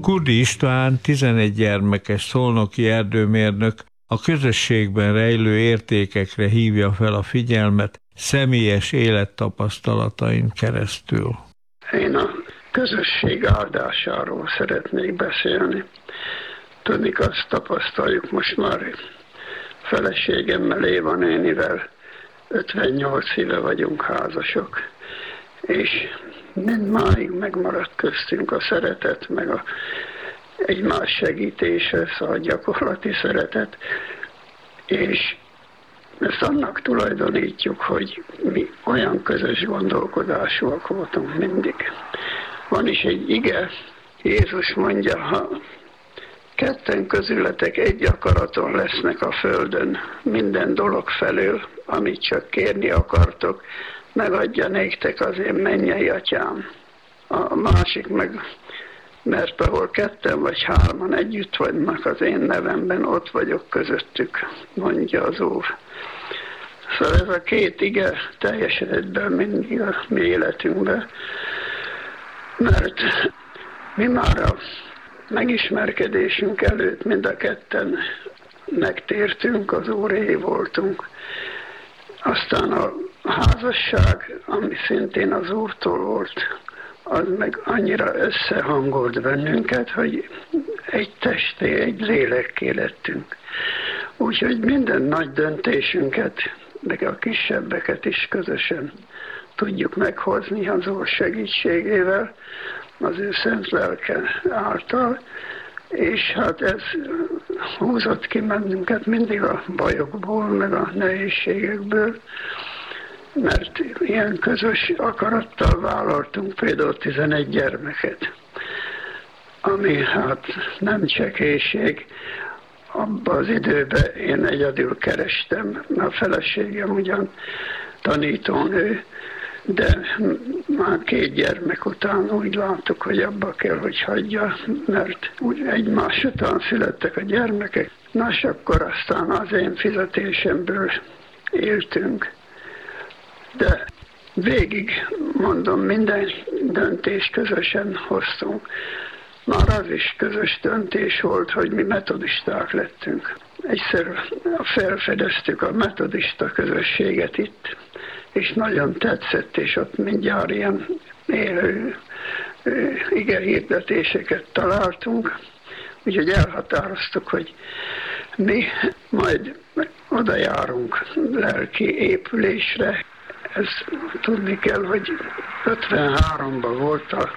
Kurdi István, 11 gyermekes szolnoki erdőmérnök a közösségben rejlő értékekre hívja fel a figyelmet személyes élettapasztalatain keresztül. Én a közösség áldásáról szeretnék beszélni. Tudnik, azt tapasztaljuk most már feleségemmel, Éva nénivel, 58 éve vagyunk házasok, és mindmáig megmaradt köztünk a szeretet, meg a egymás segítése, szóval a gyakorlati szeretet, és ezt annak tulajdonítjuk, hogy mi olyan közös gondolkodásúak voltunk mindig. Van is egy ige, Jézus mondja, ha ketten közületek egy akaraton lesznek a földön, minden dolog felől, amit csak kérni akartok, megadja néktek az én mennyei atyám. A másik meg, mert ahol ketten vagy hárman együtt vannak az én nevemben, ott vagyok közöttük, mondja az Úr. Szóval ez a két ige teljesedett be mindig a mi életünkbe, mert mi már a megismerkedésünk előtt mind a ketten megtértünk, az Úré voltunk. Aztán a házasság, ami szintén az Úrtól volt, az meg annyira összehangolt bennünket, hogy egy testé, egy lélekké lettünk. Úgyhogy minden nagy döntésünket, meg a kisebbeket is közösen tudjuk meghozni az Úr segítségével, az ő szent lelke által, és hát ez húzott ki bennünket mindig a bajokból, meg a nehézségekből, mert ilyen közös akarattal vállaltunk például 11 gyermeket, ami hát nem csekélység. Abban az időben én egyedül kerestem, a feleségem ugyan tanítónő, de már 2 gyermek után úgy láttuk, hogy abba kell, hogy hagyja, mert úgy egymás után születtek a gyermekek. Nos, akkor aztán az én fizetésemből éltünk. De végig, mondom, minden döntést közösen hoztunk. Már az is közös döntés volt, hogy mi metodisták lettünk. Egyszer felfedeztük a metodista közösséget itt, és nagyon tetszett, és ott mindjárt ilyen élő igehirdetéseket találtunk. Úgyhogy elhatároztuk, hogy mi majd oda járunk lelki épülésre. Ezt tudni kell, hogy 53-ban volt a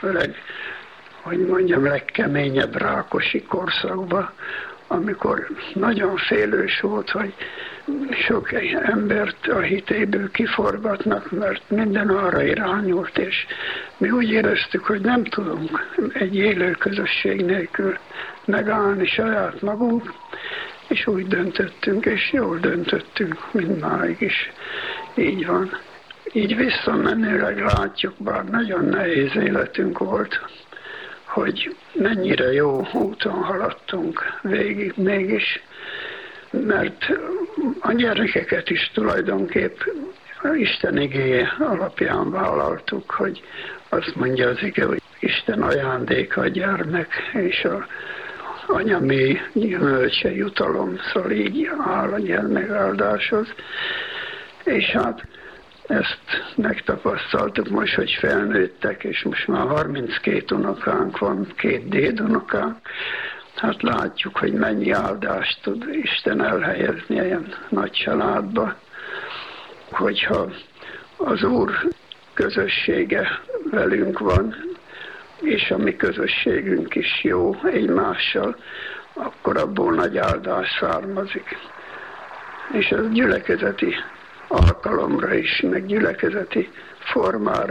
legkeményebb rákosi korszakban, amikor nagyon félős volt, hogy sok embert a hitéből kiforgatnak, mert minden arra irányult, és mi úgy éreztük, hogy nem tudunk egy élő közösség nélkül megállni saját magunk, és úgy döntöttünk, és jól döntöttünk, mindmáig is így van. Így visszamenőleg látjuk, bár nagyon nehéz életünk volt, hogy mennyire jó úton haladtunk végig mégis, mert a gyermekeket is tulajdonképp Isten igéje alapján vállaltuk, hogy azt mondja az ige, hogy Isten ajándéka a gyermek, és a anyami gyümölcse jutalom, szóval így áll a gyermekáldáshoz. És hát ezt megtapasztaltuk most, hogy felnőttek, és most már 32 unokánk van, 2 dédunokánk. Hát látjuk, hogy mennyi áldást tud Isten elhelyezni ilyen nagy családba, hogyha az Úr közössége velünk van, és a mi közösségünk is jó egymással, akkor abból nagy áldás származik. És ez gyülekezeti alkalomra is, meg gyülekezeti formára